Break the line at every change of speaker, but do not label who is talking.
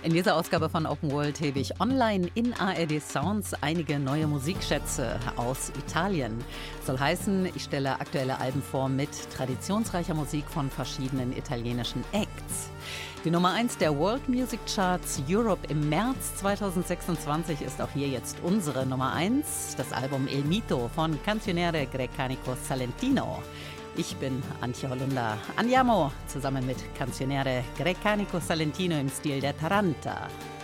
In dieser Ausgabe von Open World hebe ich online in ARD Sounds einige neue Musikschätze aus Italien. Soll heißen, ich stelle aktuelle Alben vor mit traditionsreicher Musik von verschiedenen italienischen Acts. Die Nummer 1 der World Music Charts Europe im März 2026 ist auch hier jetzt unsere Nummer 1, das Album Il Mito von Canzoniere Grecanico Salentino. Ich bin Antje Holunder. Andiamo zusammen mit Canzoniere Grecanico Salentino im Stil der Taranta.